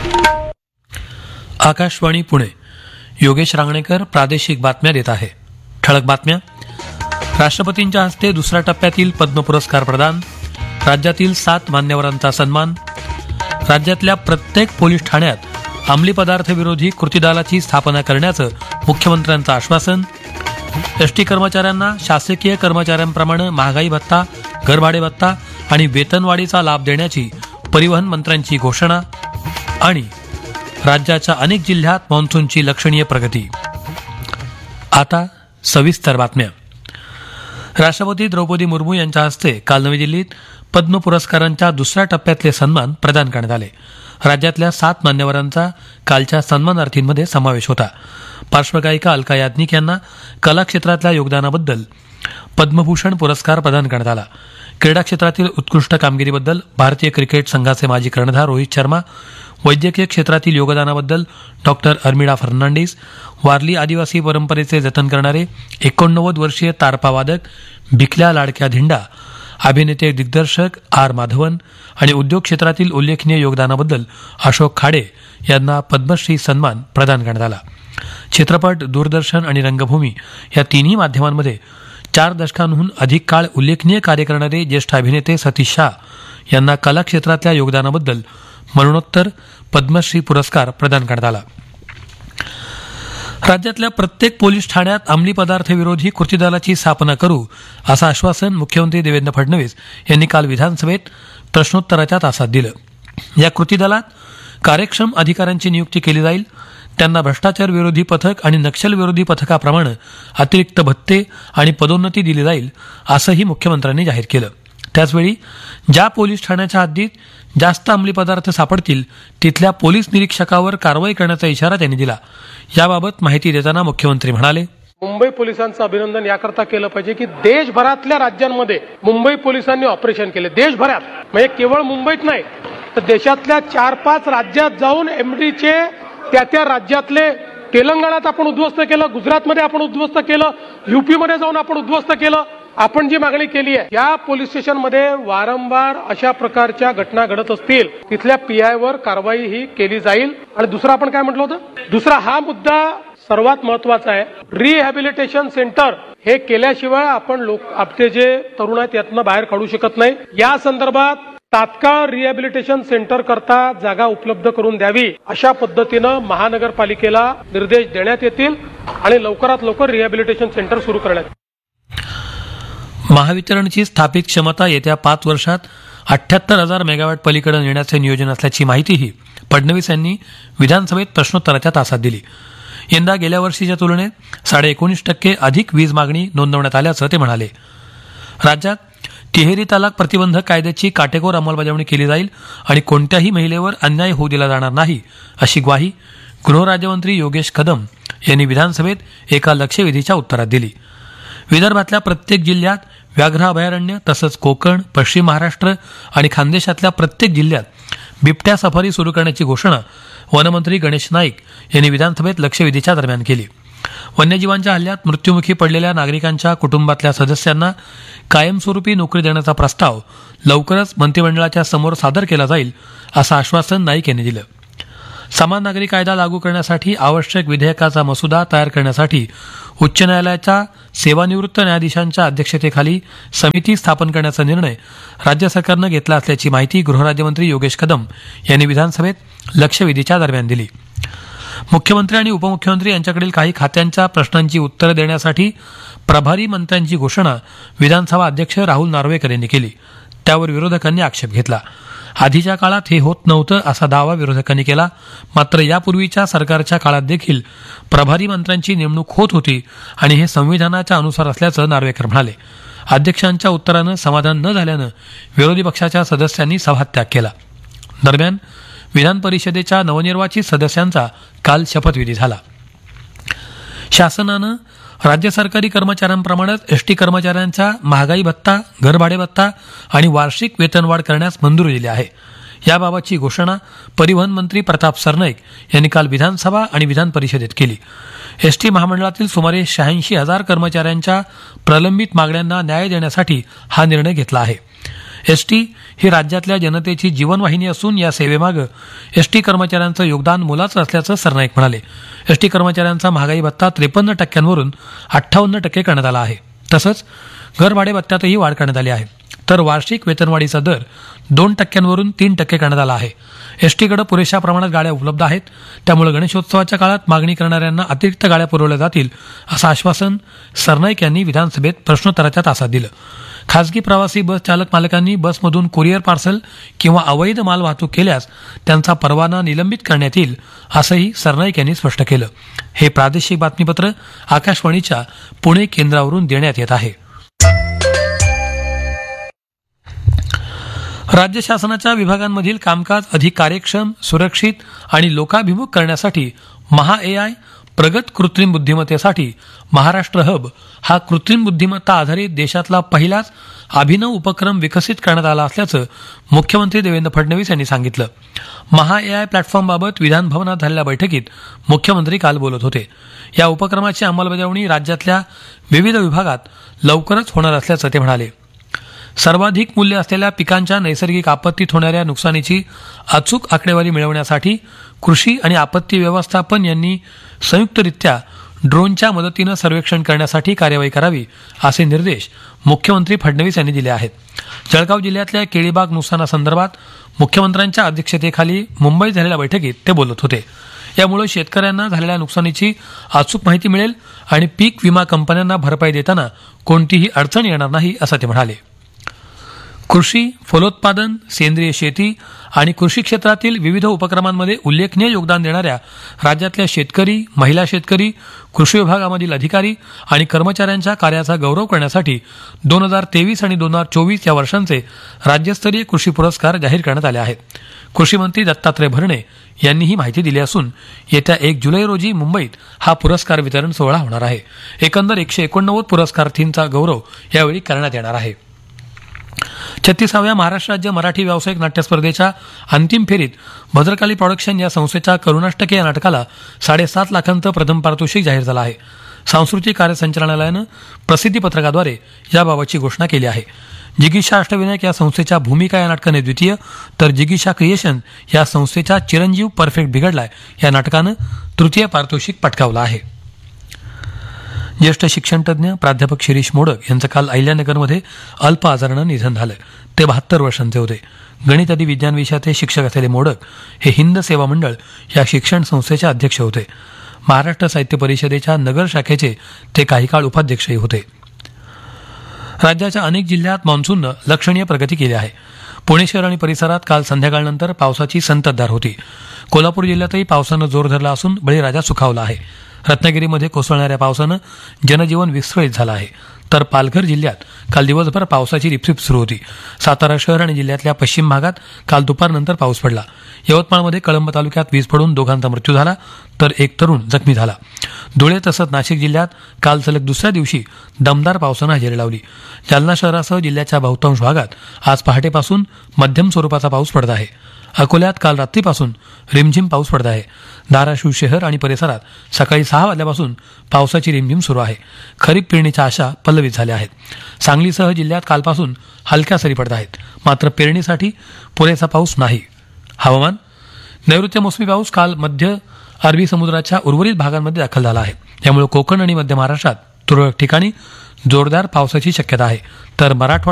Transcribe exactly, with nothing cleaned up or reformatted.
आकाशवाणी पुणे. योगेश रांगणेकर प्रादेशिक बातम्या देत आहे. ठळक बातम्या. राष्ट्रपतींच्या हस्ते दुसऱ्या टप्प्यातील पद्म पुरस्कार प्रदान. राज्यातील सात मान्यवरांचा सन्मान. राज्यातल्या प्रत्येक पोलीस ठाण्यात अंमली पदार्थ विरोधी कृती दलाची स्थापना करण्याचं मुख्यमंत्र्यांचं आश्वासन. एसटी कर्मचाऱ्यांना शासकीय कर्मचाऱ्यांप्रमाणे महागाई भत्ता, घरभाडे भत्ता आणि वेतनवाढीचा लाभ देण्याची परिवहन मंत्र्यांची घोषणा. आणि राज्याच्या अनेक जिल्ह्यात मान्सूनची लक्षणीय प्रगती. आता सविस्तर बातम्या. राष्ट्रपती द्रौपदी मुर्मू यांच्या हस्ते काल नवी दिल्लीत पद्म पुरस्कारांच्या दुसऱ्या टप्प्यातले सन्मान प्रदान करण्यात आले. राज्यातल्या सात मान्यवरांचा कालच्या सन्मानार्थींमध्ये समावेश होता. पार्श्वगायिका अलका याज्ञिक यांना कला क्षेत्रातल्या योगदानाबद्दल पद्मभूषण पुरस्कार प्रदान करण्यात आला. क्रीडा क्षेत्रातील उत्कृष्ट कामगिरीबद्दल भारतीय क्रिकेट संघाचे माजी कर्णधार रोहित शर्मा, वैद्यकीय क्षेत्रातील योगदानाबद्दल डॉक्टर अर्मिडा फर्नांडिस, वारली आदिवासी परंपरेचे जतन करणारे एकोणनव्वद वर्षीय तारपा वादक भिकल्या लाडक्या धिंडा, अभिनेते दिग्दर्शक आर माधवन आणि उद्योग क्षेत्रातील उल्लेखनीय योगदानाबद्दल अशोक खाडे यांना पद्मश्री सन्मान प्रदान करण्यात आला. चित्रपट, दूरदर्शन आणि रंगभूमी या तिन्ही माध्यमांमध्ये चार दशकांहून अधिक काळ उल्लेखनीय कार्य करणारे ज्येष्ठ अभिनेते सतीश शाह यांना कला क्षेत्रातल्या योगदानाबद्दल मरणोत्तर पद्मश्री पुरस्कार प्रदान करण्यात आला. राज्यातल्या प्रत्येक पोलीस ठाण्यात अंमली पदार्थ विरोधी कृती दलाची स्थापना करू असं आश्वासन मुख्यमंत्री देवेंद्र फडणवीस यांनी काल विधानसभेत प्रश्नोत्तराच्या तासात दिलं. या कृती दलात कार्यक्षम अधिकाऱ्यांची नियुक्ती केली जाईल. त्यांना भ्रष्टाचार विरोधी पथक आणि नक्षल विरोधी पथकाप्रमाणे अतिरिक्त भत्ते आणि पदोन्नती दिली जाईल असंही मुख्यमंत्र्यांनी जाहीर केलं. त्याचवेळी ज्या पोलीस ठाण्याच्या हद्दीत जास्त अंमली पदार्थ सापडतील तिथल्या पोलीस निरीक्षकावर कारवाई करण्याचा इशारा त्यांनी दिला. याबाबत माहिती देताना मुख्यमंत्री म्हणाले, मुंबई पोलिसांचं अभिनंदन याकरता केलं पाहिजे की देशभरातल्या राज्यांमध्ये मुंबई पोलिसांनी ऑपरेशन केले. देशभरात म्हणजे केवळ मुंबईत नाही तर देशातल्या चार पाच राज्यात जाऊन एमडीचे त्या त्या राज्यातले, तेलंगणात आपण उद्ध्वस्त केलं, गुजरातमध्ये आपण उद्ध्वस्त केलं, युपीमध्ये जाऊन आपण उद्ध्वस्त केलं. आपण जी मागणी केली आहे, या पोलीस स्टेशनमध्ये वारंवार अशा प्रकारच्या घटना घडत असतील तिथल्या पीआय वर कारवाई ही केली जाईल. आणि दुसरा आपण काय म्हटलं होतं, दुसरा हा मुद्दा सर्वात महत्वाचा आहे. रिहॅबिलिटेशन सेंटर हे केल्याशिवाय आपण लोक आपले जे तरुण आहेत यातनं बाहेर काढू शकत नाही. या संदर्भात तात्काळ रिहॅबिलिटेशन सेंटर करता जागा उपलब्ध करून द्यावी अशा पद्धतीनं महानगरपालिकेला निर्देश देण्यात येतील आणि लवकरात लवकर रिहॅबिलिटेशन सेंटर सुरू करण्यात येईल. महावितरणची स्थापित क्षमता येत्या पाच वर्षात अठ्ठ्याहत्तर हजार मेगावॅट पलीकडे नेण्याचे नियोजन असल्याची माहितीही फडणवीस यांनी विधानसभेत प्रश्नोत्तराच्या तासात दिली. यंदा गेल्या वर्षीच्या तुलनेत साडे एकोणीस टक्के अधिक वीज मागणी नोंदवण्यात आल्याचं ते म्हणाले. राज्यात तिहेरी तलाक प्रतिबंधक कायद्याची काटेकोर अंमलबजावणी केली जाईल आणि कोणत्याही महिलेवर अन्याय होऊ दिला जाणार नाही अशी ग्वाही गृहराज्यमंत्री योगेश कदम यांनी विधानसभेत एका लक्षवेधीच्या उत्तरात दिली. विदर्भातल्या प्रत्येक जिल्ह्यात व्याघ्र अभयारण्य तसंच कोकण, पश्चिम महाराष्ट्र आणि खानदेशातल्या प्रत्येक जिल्ह्यात बिबट्या सफारी सुरू करण्याची घोषणा वनमंत्री गणेश नाईक यांनी विधानसभेत लक्षवेधीच्या दरम्यान केली. वन्यजीवांच्या हल्ल्यात मृत्युमुखी पडलेल्या नागरिकांच्या कुटुंबातल्या सदस्यांना कायमस्वरूपी नोकरी देण्याचा प्रस्ताव लवकरच मंत्रिमंडळाच्या समोर सादर केला जाईल असं आश्वासन नाईक यांनी दिलं. समान नागरी कायदा लागू करण्यासाठी आवश्यक विधेयकाचा मसुदा तयार करण्यासाठी उच्च न्यायालयाच्या सेवानिवृत्त न्यायाधीशांच्या अध्यक्षतेखाली समिती स्थापन करण्याचा निर्णय राज्य सरकारनं घेतला असल्याची माहिती गृहराज्यमंत्री योगेश कदम यांनी विधानसभेत लक्षवेधीच्या दरम्यान दिली. मुख्यमंत्री आणि उपमुख्यमंत्री यांच्याकडील काही खात्यांच्या प्रश्नांची उत्तरं देण्यासाठी प्रभारी मंत्र्यांची घोषणा विधानसभा अध्यक्ष राहुल नार्वेकर यांनी केली. त्यावर विरोधकांनी आक्षेप घेतला. आधीच्या काळात हे होत नव्हतं असा दावा विरोधकांनी केला. मात्र यापूर्वीच्या सरकारच्या काळात देखील प्रभारी मंत्र्यांची नेमणूक होत होती आणि हे संविधानाच्या अनुसार असल्याचं नार्वेकर म्हणाले. अध्यक्षांच्या उत्तरानं समाधान न झाल्यानं विरोधी पक्षाच्या सदस्यांनी सभात्याग केला. दरम्यान विधान परिषदेच्या नवनिर्वाचित सदस्यांचा काल शपथविधी झाला. शासनानं राज्य सरकारी कर्मचाऱ्यांप्रमाणेच एसटी कर्मचाऱ्यांचा महागाई भत्ता, घरभाडे भत्ता आणि वार्षिक वेतनवाढ करण्यास मंजुरी दिली आहे. याबाबतची घोषणा परिवहन मंत्री प्रताप सरनाईक यांनी काल विधानसभा आणि विधान परिषदेत केली. एसटी महामंडळातील सुमारे शहाऐंशी हजार कर्मचाऱ्यांच्या प्रलंबित मागण्यांना न्याय देण्यासाठी हा निर्णय घेतला आहे. एसटी ही राज्यातल्या जनतेची जीवनवाहिनी असून या सेवेमागे एसटी कर्मचाऱ्यांचं योगदान मोलाचं असल्याचं सरनाईक म्हणाले. एसटी कर्मचाऱ्यांचा महागाई भत्ता त्रेपन्न टक्क्यांवरून अठ्ठावन्न टक्के करण्यात आला आहे. तसंच घरभाडे भत्त्यातही वाढ करण्यात आली आहे. तर वार्षिक वेतनवाढीचा दर दोन टक्क्यांवरून तीन टक्के करण्यात आला आहे. एसटीकडे पुरेशा प्रमाणात गाड्या उपलब्ध आहेत, त्यामुळे गणेशोत्सवाच्या काळात मागणी करणाऱ्यांना अतिरिक्त गाड्या पुरवल्या जातील असं आश्वासन सरनाईक यांनी विधानसभेत प्रश्नोत्तराच्या तासात दिलं. खासगी प्रवासी बस चालक मालकांनी बसमधून कुरिअर पार्सल किंवा अवैध माल वाहतूक केल्यास त्यांचा परवाना निलंबित करण्यात येईल असंही सरनाईक यांनी स्पष्ट केलं. हे प्रादेशिक बातमीपत्र आकाशवाणीच्या पुणे केंद्रावरून देण्यात येत आहे. राज्य शासनाच्या विभागांमधील कामकाज अधिक कार्यक्षम, सुरक्षित आणि लोकाभिमुख करण्यासाठी महा एआय प्रगत कृत्रिम बुद्धिमत्तेसाठी महाराष्ट्र हब हा कृत्रिम बुद्धिमत्ता आधारित देशातला पहिलाच अभिनव उपक्रम विकसित करण्यात आला असल्याचं मुख्यमंत्री देवेंद्र फडणवीस यांनी सांगितलं. महा एआय प्लॅटफॉर्मबाबत विधानभवनात झालेल्या बैठकीत मुख्यमंत्री काल बोलत होते. या उपक्रमाची अंमलबजावणी राज्यातल्या विविध विभागात लवकरच होणार असल्याचं ते म्हणाले. सर्वाधिक मूल्य असलेल्या पिकांच्या नैसर्गिक आपत्तीत होणाऱ्या नुकसानीची अचूक आकडेवारी मिळवण्यासाठी कृषी आणि आपत्ती व्यवस्थापन यांनी संयुक्तरित्या ड्रोनच्या मदतीनं सर्वेक्षण करण्यासाठी कार्यवाही करावी असे निर्देश मुख्यमंत्री फडणवीस यांनी दिले आहेत. जळगाव जिल्ह्यातल्या केळीबाग नुकसानासंदर्भात मुख्यमंत्र्यांच्या अध्यक्षतेखाली मुंबईत झालेल्या बैठकीत ते बोलत होते. यामुळे शेतकऱ्यांना झालेल्या नुकसानीची अचूक माहिती मिळेल आणि पीक विमा कंपन्यांना भरपाई देताना कोणतीही अडचण येणार नाही असं ते म्हणाले. कृषी, फलोत्पादन, सेंद्रिय शेती आणि कृषी क्षेत्रातील विविध उपक्रमांमध्ये उल्लेखनीय योगदान देणाऱ्या राज्यातल्या शेतकरी, महिला शेतकरी, कृषी विभागामधील अधिकारी आणि कर्मचाऱ्यांच्या कार्याचा गौरव करण्यासाठी दोन हजार तेवीस आणि दोन हजार चोवीस या वर्षांचे राज्यस्तरीय कृषी पुरस्कार जाहीर करण्यात आले आहेत. कृषी मंत्री दत्तात्रय भरणे यांनी ही माहिती दिली असून येत्या एक जुलै रोजी मुंबईत हा पुरस्कार वितरण सोहळा होणार आहे. एकंदर एकशे एकोणनव्वद पुरस्कारार्थींचा गौरव यावेळी करण्यात येणार आहे. छत्तीसाव्या महाराष्ट्र राज्य मराठी व्यावसायिक नाट्य स्पर्धेच्या अंतिम फेरीत भद्रकाली प्रॉडक्शन या संस्थेच्या करुणाष्टके या नाटकाला साडेसात लाखांचं प्रथम पारितोषिक जाहीर झालं आहे. सांस्कृतिक कार्य संचालनालयानं प्रसिद्धी पत्रकाद्वारे याबाबतची घोषणा केली आहे. जिगीषा अष्टविनायक या संस्थेच्या भूमिका या नाटकाने द्वितीय, तर जिगीषा क्रिएशन या संस्थेच्या चिरंजीव परफेक्ट बिघडलाय या नाटकानं तृतीय पारितोषिक पटकावलं आहे. ज्येष्ठ शिक्षणतज्ज्ञ प्राध्यापक शिरीष मोडक यांचं काल अहिल्यानगरमध्ये अल्प आजारानं निधन झालं. ते बहात्तर वर्षांचे होते. गणित आणि विज्ञान विषयाचे शिक्षक असलेले मोडक हे हिंद सेवा मंडळ या शिक्षण संस्थेचे अध्यक्ष होते. महाराष्ट्र साहित्य परिषदेच्या नगर शाखेचे ते काही काळ उपाध्यक्षही होते. राज्याच्या अनेक जिल्ह्यात मान्सूननं लक्षणीय प्रगती केली आहे. पुणे शहर आणि परिसरात काल संध्याकाळनंतर पावसाची संततधार होती. कोल्हापूर जिल्ह्यातही पावसानं जोर धरला असून बळीराजा सुखावला आहे. रत्नागिरीमध्ये कोसळणाऱ्या पावसानं जनजीवन विस्कळीत झालं आहे. तर पालघर जिल्ह्यात काल दिवसभर पावसाची रिपरिप सुरू होती. सातारा शहर आणि जिल्ह्यातल्या पश्चिम भागात काल दुपारनंतर पाऊस पडला. यवतमाळमध्ये कळंब तालुक्यात वीज पडून दोघांचा मृत्यू झाला, तर एक तरुण जखमी झाला. धुळे तसंच नाशिक जिल्ह्यात काल सलग दुसऱ्या दिवशी दमदार पावसानं हजेरी लावली. जालना शहरासह जिल्ह्याच्या बहुतांश भागात आज पहाटेपासून मध्यम स्वरूपाचा पाऊस पडत आहे. अकोल्यात काल रात्रीपासून रिमझिम पाऊस पडत आहे. धाराशिव शहर आणि परिसरात सकाळी सहा वाजल्यापासून पावसाची रिमझिम सुरू आहे. खरीप पेरणीच्या आशा पल्लवित झाल्या आहेत. सांगलीसह जिल्ह्यात कालपासून हलक्या सरी पडत आहेत, मात्र पेरणीसाठी पुरेसा पाऊस नाही. हवामान. नैऋत्य मोसमी पाऊस काल मध्य अरबी समुद्राच्या उर्वरित भागांमध्ये दाखल झाला आहे. त्यामुळे कोकण आणि मध्य महाराष्ट्रात तुरळक ठिकाणी जोरदार पावसाची शक्यता आहे. तर मराठवाडा